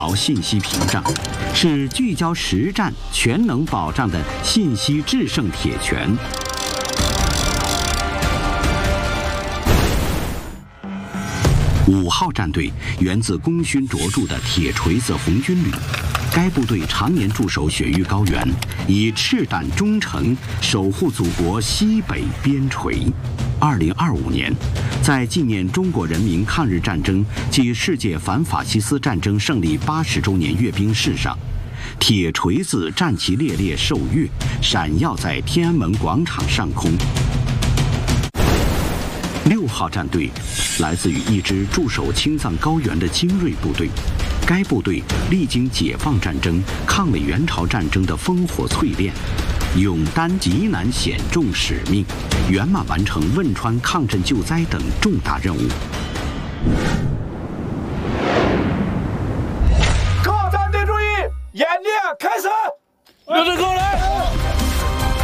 信息屏障，是聚焦实战、全能保障的信息制胜铁拳。5号战队源自功勋卓著的铁锤子红军旅，该部队常年驻守雪域高原，以赤胆忠诚守护祖国西北边陲。2025年，在纪念中国人民抗日战争暨世界反法西斯战争胜利80周年阅兵式上，铁锤子战旗猎猎受阅，闪耀在天安门广场上空。6号战队来自于一支驻守青藏高原的精锐部队，该部队历经解放战争、抗美援朝战争的烽火淬炼，勇担极难险重使命，圆满完成汶川抗震救灾等重大任务。 各战队注意，演练开始！ 刘队哥，